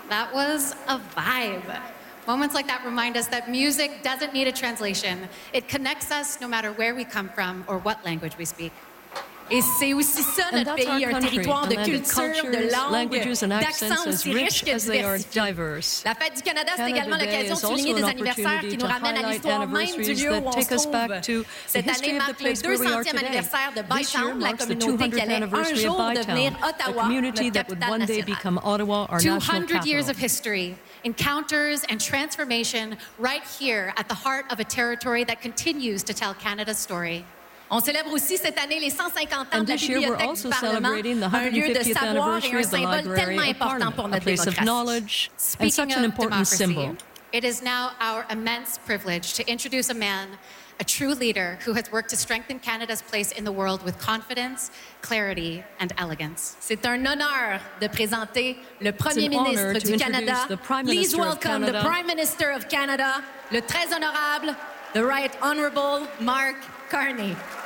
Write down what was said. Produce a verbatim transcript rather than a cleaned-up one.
That was a vibe. Moments like that remind us that music doesn't need a translation. It connects us no matter where we come from or what language we speak. Et c'est aussi ça notre pays, un territoire de culture, de langues, d'accents aussi riches que diversifiés. La Fête du Canada, c'est également l'occasion de souligner des anniversaires qui nous ramènent à l'histoire même du lieu où on se trouve. Cette année marque le deux centième anniversaire de Bytown, la communauté qui allait un jour devenir Ottawa, notre capitale nationale. two hundred years of history, encounters and transformation right here at the heart of a territory that continues to tell Canada's story. On célèbre aussi cette année les cent cinquante ans de la Bibliothèque du Parlement, un lieu de savoir et un symbole tellement important pour notre démocratie. Speaking of democracy, it is now our immense privilege to introduce a man, a true leader who has worked to strengthen Canada's place in the world with confidence, clarity, and elegance. C'est un honneur de présenter le Premier ministre du Canada. Please welcome the Prime Minister of Canada, le très honorable, the Right Honorable Mark Carney.